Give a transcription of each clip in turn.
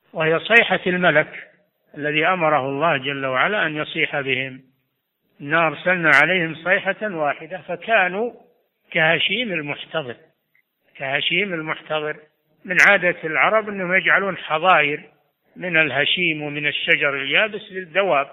وهي صيحة الملك الذي أمره الله جل وعلا أن يصيح بهم. إنا أرسلنا عليهم صيحة واحدة فكانوا كهشيم المحتضر. كهشيم المحتضر، من عادة العرب أنهم يجعلون حظائر من الهشيم ومن الشجر اليابس للدواب،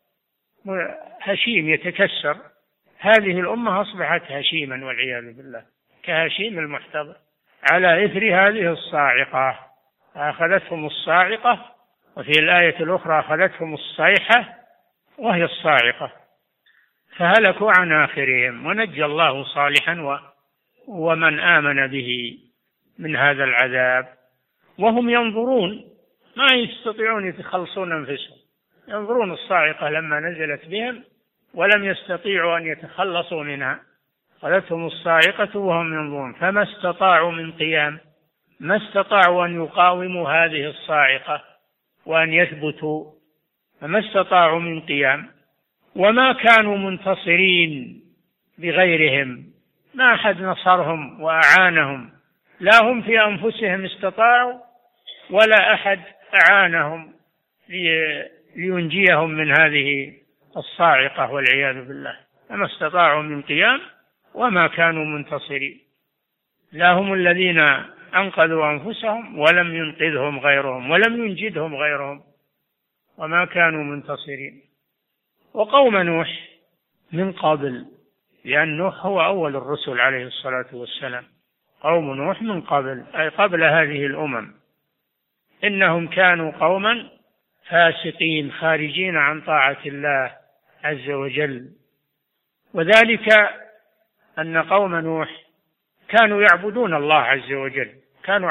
هشيم يتكسر. هذه الأمة أصبحت هشيما والعياذ بالله، كهشيم المحتضر، على إثر هذه الصاعقة. أخذتهم الصاعقة، وفي الآية الأخرى أخذتهم الصيحة وهي الصاعقة، فهلكوا عن آخرهم، ونجى الله صالحا ومن آمن به من هذا العذاب. وهم ينظرون، ما يستطيعون يتخلصون أنفسهم، ينظرون الصاعقة لما نزلت بهم ولم يستطيعوا أن يتخلصوا منها، أخذتهم الصاعقة وهم ينظرون فما استطاعوا من قيام، ما استطاعوا أن يقاوموا هذه الصاعقة وأن يثبتوا، فما استطاعوا من قيام، وما كانوا منتصرين بغيرهم، ما أحد نصرهم وأعانهم، لا هم في أنفسهم استطاعوا ولا أحد أعانهم لينجيهم من هذه الصاعقة والعياذ بالله. فما استطاعوا من قيام وما كانوا منتصرين، لا هم الذين أنقذوا أنفسهم ولم ينقذهم غيرهم ولم ينجدهم غيرهم، وما كانوا منتصرين. وقوم نوح من قبل، لأن نوح هو أول الرسل عليه الصلاة والسلام، قوم نوح من قبل أي قبل هذه الأمم، إنهم كانوا قوما فاسقين خارجين عن طاعة الله عز وجل. وذلك أن قوم نوح كانوا يعبدون الله عز وجل، كانوا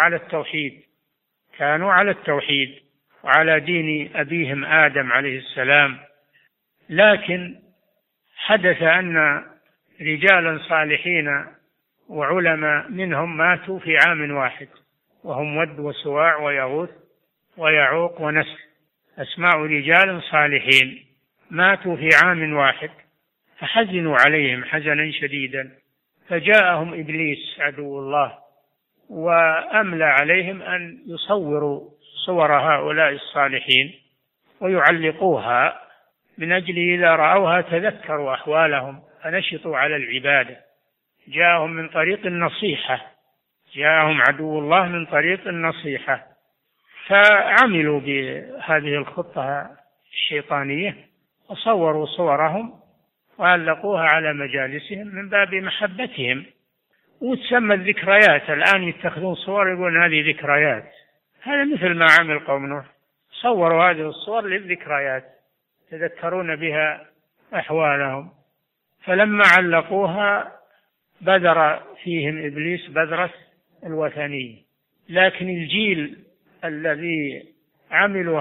على التوحيد وعلى دين أبيهم آدم عليه السلام. لكن حدث أن رجالا صالحين وعلماء منهم ماتوا في عام واحد، وهم ود وسواع ويغوث ويعوق ونسر، أسماء رجال صالحين ماتوا في عام واحد، فحزنوا عليهم حزنا شديدا، فجاءهم إبليس عدو الله وأملى عليهم أن يصوروا صور هؤلاء الصالحين ويعلقوها، من أجل إذا رأوها تذكروا أحوالهم فنشطوا على العبادة. جاءهم من طريق النصيحة، جاءهم عدو الله من طريق النصيحة، فعملوا بهذه الخطة الشيطانية وصوروا صورهم وعلقوها على مجالسهم من باب محبتهم، وتسمى الذكريات. الآن يتخذون صور يقولون هذه ذكريات، هذا مثل ما عمل قوم نوح، صوروا هذه الصور للذكريات يتذكرون بها أحوالهم. فلما علقوها بذر فيهم إبليس بذرة الوثنية. لكن الجيل الذين عملوا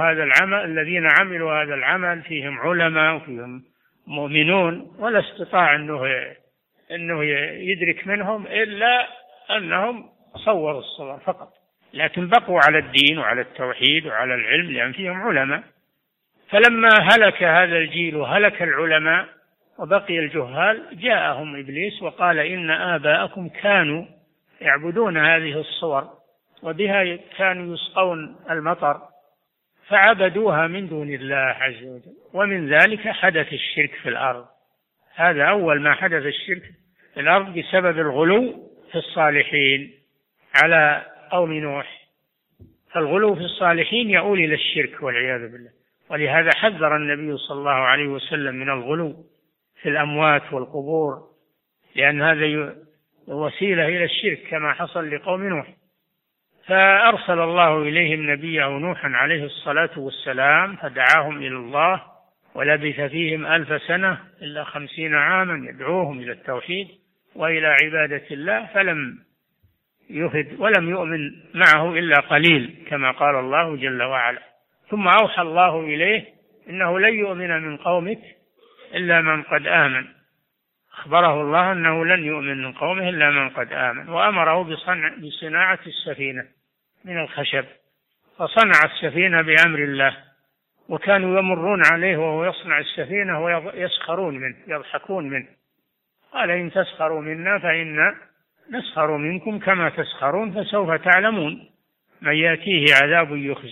هذا العمل فيهم علماء وفيهم مؤمنون، ولا استطاع أنه يدرك منهم إلا أنهم صوروا الصور فقط، لكن بقوا على الدين وعلى التوحيد وعلى العلم لأن فيهم علماء. فلما هلك هذا الجيل وهلك العلماء وبقي الجهال، جاءهم إبليس وقال إن آباءكم كانوا يعبدون هذه الصور وبها كانوا يسقون المطر، فعبدوها من دون الله عز وجل، ومن ذلك حدث الشرك في الأرض. هذا أول ما حدث الشرك في الأرض بسبب الغلو في الصالحين على قوم نوح. فالغلو في الصالحين يؤول إلى الشرك والعياذ بالله، ولهذا حذر النبي صلى الله عليه وسلم من الغلو في الأموات والقبور، لأن هذا وسيلة إلى الشرك كما حصل لقوم نوح. فأرسل الله إليهم نبيه نوحا عليه الصلاة والسلام فدعاهم إلى الله، ولبث فيهم 1000 سنة إلا 50 عاما يدعوهم إلى التوحيد وإلى عبادة الله، فلم يفد ولم يؤمن معه إلا قليل كما قال الله جل وعلا. ثم أوحى الله إليه إنه لن يؤمن من قومك إلا من قد آمن، أخبره الله أنه لن يؤمن من قومه إلا من قد آمن، وأمره بصناعة السفينة من الخشب، فصنع السفينة بأمر الله، وكانوا يمرون عليه وهو يصنع السفينة ويسخرون منه يضحكون منه. قال إن تسخروا منا فإنا نسخر منكم كما تسخرون، فسوف تعلمون من يأتيه عذاب يخزي